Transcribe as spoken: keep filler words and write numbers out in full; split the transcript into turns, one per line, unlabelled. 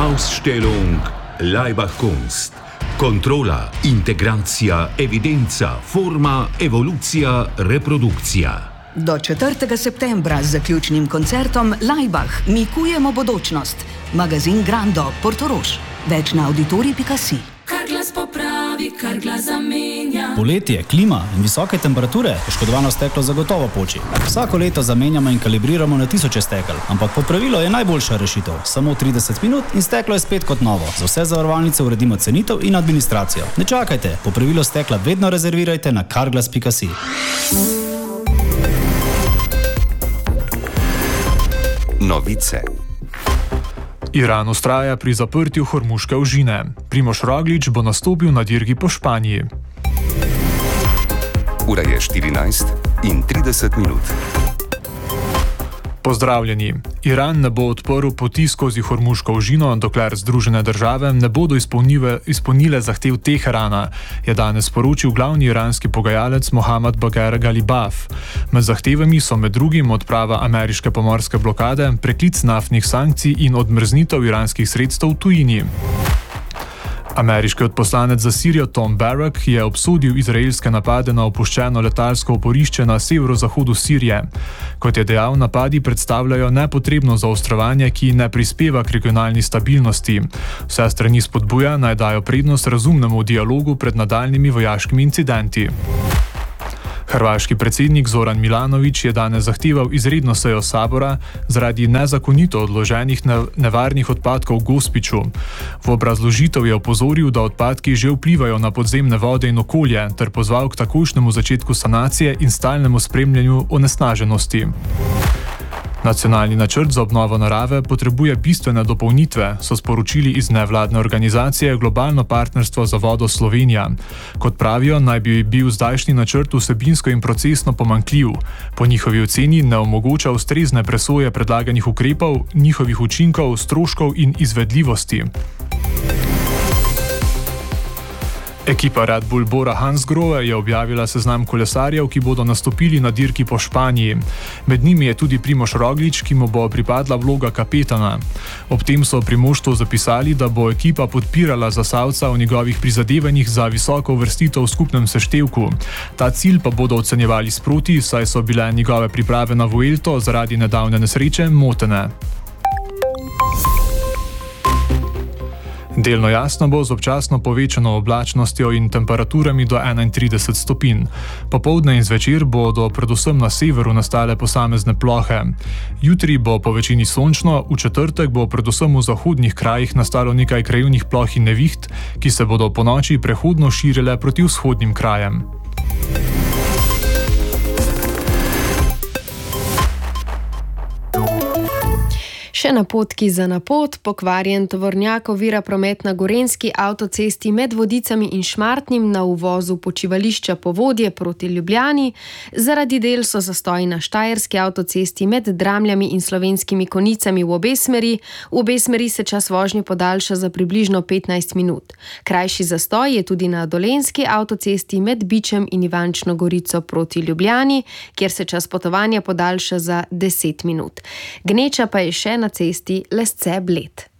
Ausstellung Laibach-Kunst. Kontrola, integracija, evidenca, forma, evolucija, reprodukcija.
Do četrtega septembra z zaključnim koncertom Laibach mikujemo bodočnost. Magazin Grando, Portorož. Več na auditorij pika si.
Kar glas popravi, kar glas zamenja.
Poletje, klima in visoke temperature, poškodovano steklo zagotovo poči. Vsako leto zamenjamo in kalibriramo na tisoče stekel, ampak popravilo je najboljša rešitev. Samo trideset minut in steklo je spet kot novo. Za vse zavarovalnice uredimo cenitev in administracijo. Ne čakajte, popravilo stekla vedno rezervirajte na karglas pika si.
Novice.
Iran vztraja pri zaprtju Hormuške ožine. Primož Roglič bo nastopil na dirki po Španiji.
Ura je štirinajst in trideset minut.
Pozdravljeni. Iran ne bo odprl poti skozi Hormuško ožino, dokler Združene države ne bodo izpolnile, izpolnile zahtev Teherana, je danes sporočil glavni iranski pogajalec Mohammad Bagher Ghalibaf. Med zahtevami so med drugim odprava ameriške pomorske blokade, preklic naftnih sankcij in odmrznitev iranskih sredstev v tujini. Ameriški odposlanec za Sirijo Tom Barrack je obsodil izraelske napade na opuščeno letalsko oporišče na severozahodu Sirije. Kot je dejal, napadi predstavljajo nepotrebno zaostrovanje, ki ne prispeva k regionalni stabilnosti. Vse strani spodbuja, naj dajo prednost razumnemu dialogu pred nadaljnjimi vojaškimi incidenti. Hrvaški predsednik Zoran Milanović je danes zahteval izredno sejo sabora zaradi nezakonito odloženih nevarnih odpadkov v Gospiću. V obrazložitev je opozoril, da odpadki že vplivajo na podzemne vode in okolje, ter pozval k takojšnjemu začetku sanacije in stalnemu spremljanju onesnaženosti. Nacionalni načrt za obnovo narave potrebuje bistvene dopolnitve, so sporočili iz nevladne organizacije Globalno partnerstvo za vodo Slovenija. Kot pravijo, naj bi bil zdajšnji načrt vsebinsko in procesno pomanjkljiv. Po njihovi oceni ne omogoča ustrezne presoje predlaganih ukrepov, njihovih učinkov, stroškov in izvedljivosti. Ekipa Red Bull Bora Hansgrohe je objavila seznam kolesarjev, ki bodo nastopili na dirki po Španiji. Med njimi je tudi Primož Roglič, ki mu bo pripadla vloga kapetana. Ob tem so pri moštvu zapisali, da bo ekipa podpirala Zasavca v njegovih prizadevanjih za visoko uvrstitev v skupnem seštevku. Ta cilj pa bodo ocenjevali sproti, saj so bile njegove priprave na Vuelto zaradi nedavne nesreče motene. Delno jasno bo z občasno povečano oblačnostjo in temperaturami do enaintrideset stopinj. Popoldne in zvečer bodo predvsem na severu nastale posamezne plohe. Jutri bo po večini sončno, v četrtek bo predvsem v zahodnih krajih nastalo nekaj krajevnih ploh in neviht, ki se bodo ponoči prehodno širile proti vzhodnim krajem.
Še napotki za napot, pokvarjen tovornjak ovira promet na Gorenjski avtocesti med Vodicami in Šmartnim na uvozu počivališča Povodje proti Ljubljani. Zaradi del so zastoji na Štajerski avtocesti med Dramljami in Slovenskimi Konjicami v obe smeri. V obe smeri se čas vožnje podaljša za približno petnajst minut. Krajši zastoj je tudi na Dolenjski avtocesti med Bičem in Ivančno Gorico proti Ljubljani, kjer se čas potovanja podaljša za deset minut. Gneča pa je še na cesti Lesce-Bled.